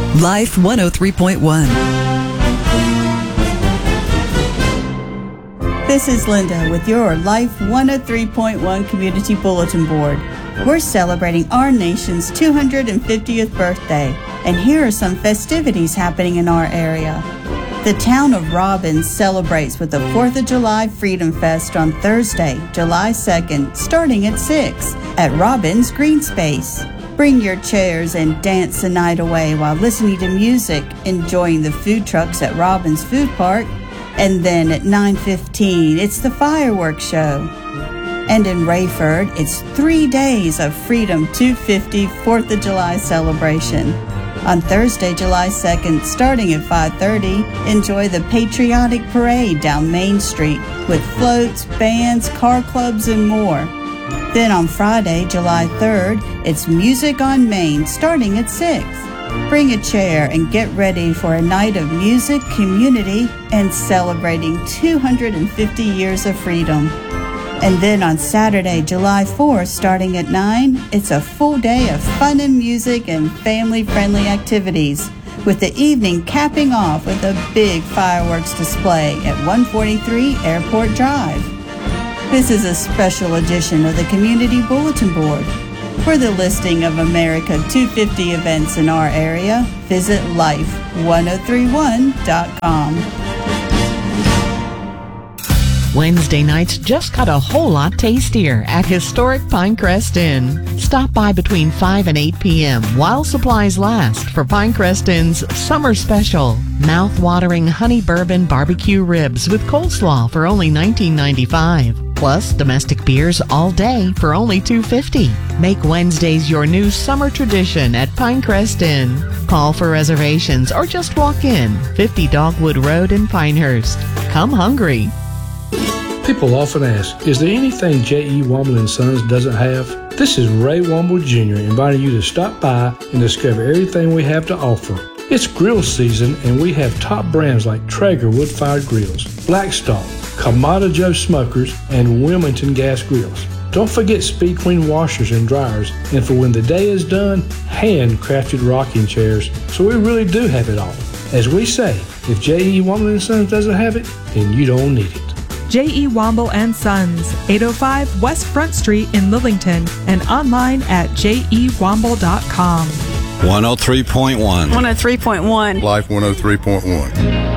Life 103.1. This is Linda with your Life 103.1 Community Bulletin Board. We're celebrating our nation's 250th birthday, and here are some festivities happening in our area. The town of Robbins celebrates with the 4th of July Freedom Fest on Thursday, July 2nd, starting at 6 at Robbins Green Space. Bring your chairs and dance the night away while listening to music, enjoying the food trucks at Robbins Food Park. And then at 9:15, it's the fireworks show. And in Rayford, it's 3 days of Freedom 250 4th of July celebration. On Thursday, July 2nd, starting at 5:30, enjoy the Patriotic Parade down Main Street with floats, bands, car clubs, and more. Then on Friday, July 3rd, it's Music on Main starting at 6. Bring a chair and get ready for a night of music, community, and celebrating 250 years of freedom. And then on Saturday, July 4th, starting at 9, it's a full day of fun and music and family-friendly activities, with the evening capping off with a big fireworks display at 143 Airport Drive. This is a special edition of the Community Bulletin Board. For the listing of America 250 events in our area, visit life1031.com. Wednesday nights just got a whole lot tastier at historic Pinecrest Inn. Stop by between 5 and 8 p.m. while supplies last for Pinecrest Inn's summer special. Mouth-watering honey bourbon barbecue ribs with coleslaw for only $19.95. Plus domestic beers all day for only $2.50. Make Wednesdays your new summer tradition at Pinecrest Inn. Call for reservations or just walk in. 50 Dogwood Road in Pinehurst. Come hungry. People often ask, is there anything J.E. Womble & Sons doesn't have? This is Ray Womble Jr. inviting you to stop by and discover everything we have to offer. It's grill season, and we have top brands like Traeger wood-fired grills, Blackstock, Kamado Joe smokers, and Wilmington gas grills. Don't forget Speed Queen washers and dryers, and for when the day is done, handcrafted rocking chairs. So we really do have it all. As we say, if J.E. Womble & Sons doesn't have it, then you don't need it. J.E. Womble & Sons, 805 West Front Street in Lillington, and online at jewomble.com. 103.1. 103.1. Life 103.1.